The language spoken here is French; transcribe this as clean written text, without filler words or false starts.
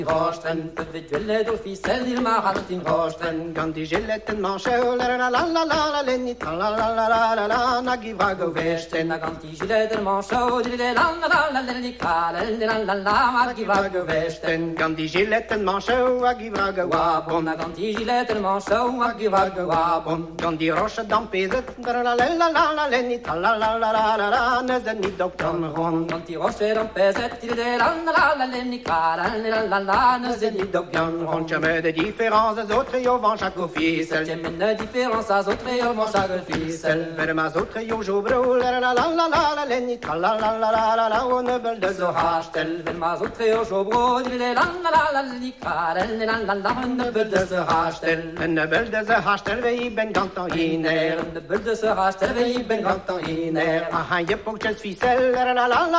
Rosten, de Gillette officiel, il m'a raté une Rosten. Quand die Gillette mancheur, la la la la la la lenni, la la la la la la la, na givrago vesten. Quand die Gillette mancheur, la la la la lenni, la la la la, na givrago vesten. Quand die Gillette mancheur, a givrago wabon. Quand die Gillette mancheur, a givrago wabon. Quand die Roche dampezet, la la la la la lenni, la la la la la la, na zen niet op dan ron. Quand die Roche dampezet, la la la la lenni, la la la la. Ne c'est ni donc bien rond, jamais de différence aux autres et au vent chaque officiel. Jamais de différence aux autres et au vent chaque officiel. Vers ma autres et au jour brûle, la la la la la la lenni, la la la la la la la, on ne belle de zo hastel. Vers ma autres et au jour brûle, la la la la lenni, la la la la, on ne belle de zo hastel. Une belle de zo hastel, vei ben gantan iner. Une belle de zo hastel, vei ben gantan iner. Ah, je poches ficelle, la la la la.